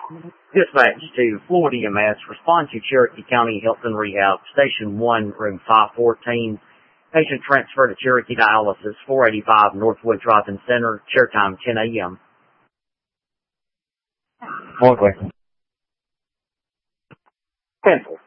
Dispatch to Florida EMS. Respond to Cherokee County Health and Rehab, Station 1, Room 514. Patient transferred to Cherokee Dialysis, 485 Northwood Drive-In Center. Chair time 10 a.m. Okay. Cancel.